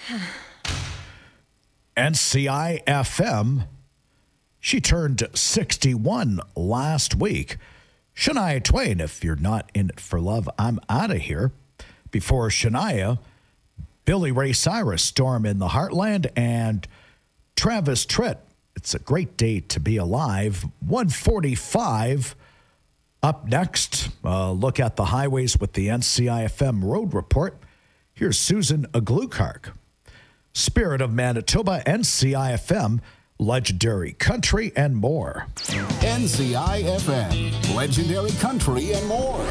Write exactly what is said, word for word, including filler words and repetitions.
N C I F M, she turned sixty-one last week. Shania Twain, if you're not in it for love, I'm out of here. Before Shania, Billy Ray Cyrus, Storm in the Heartland, and Travis Tritt, It's a Great Day to Be Alive. one forty-five. Up next, a look at the highways with the N C I F M Road Report. Here's Susan Aglukark. Spirit of Manitoba, N C I F M, Legendary Country, and more. N C I F M, Legendary Country, and more.